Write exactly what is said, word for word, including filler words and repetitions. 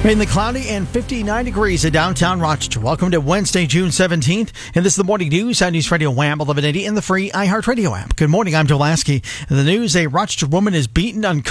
Mainly cloudy and fifty-nine degrees in downtown Rochester. Welcome to Wednesday, June seventeenth. And this is the morning news on News Radio Wham eleven eighty and the free iHeartRadio app. Good morning, I'm Joe Lasky. In the news, a Rochester woman is beaten unconscious